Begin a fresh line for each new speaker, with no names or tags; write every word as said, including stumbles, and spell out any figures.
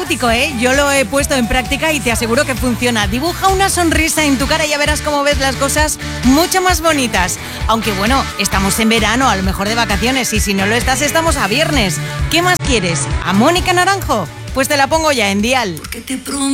terapéutico, ¿eh? Yo lo he puesto en práctica y te aseguro que funciona. Dibuja una sonrisa en tu cara y ya verás cómo ves las cosas mucho más bonitas. Aunque bueno, estamos en verano, a lo mejor de vacaciones, y si no lo estás, estamos a viernes. ¿Qué más quieres? ¿A Mónica Naranjo? Pues te la pongo ya en Dial.
Porque te prometo